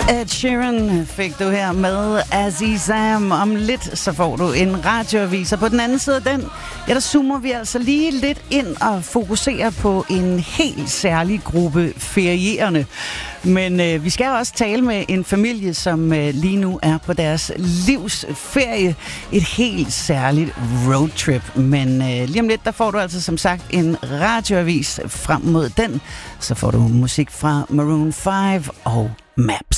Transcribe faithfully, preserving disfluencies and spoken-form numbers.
Ed Sheeran fik du her med Azizam. Om lidt, så får du en radioavis. Og på den anden side af den, ja, der zoomer vi altså lige lidt ind og fokuserer på en helt særlig gruppe ferierende. Men øh, vi skal også tale med en familie, som øh, lige nu er på deres livs ferie. Et helt særligt roadtrip. Men øh, lige om lidt, der får du altså som sagt en radioavis. Frem mod den, så får du musik fra Maroon fem og Maps.